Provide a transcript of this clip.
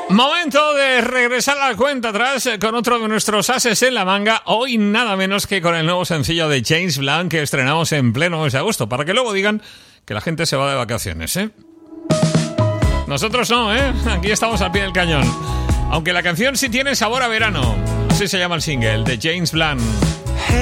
Momento de regresar a la cuenta atrás con otro de nuestros ases en la manga. Hoy nada menos que con el nuevo sencillo de James Blunt que estrenamos en pleno mes de agosto. Para que luego digan que la gente se va de vacaciones, ¿eh? Nosotros no, ¿eh? Aquí estamos al pie del cañón. Aunque la canción sí tiene sabor a verano. Así se llama el single de James Blunt.